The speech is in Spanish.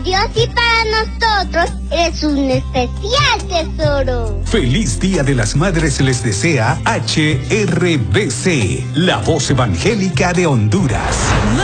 Dios y para nosotros eres un especial tesoro. Feliz Día de las Madres les desea HRBC, la voz evangélica de Honduras.